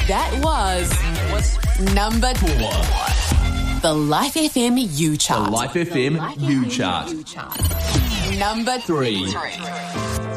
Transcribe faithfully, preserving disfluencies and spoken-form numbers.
That was number four. The Life F M U chart. The Life F M U chart. Number Three. three.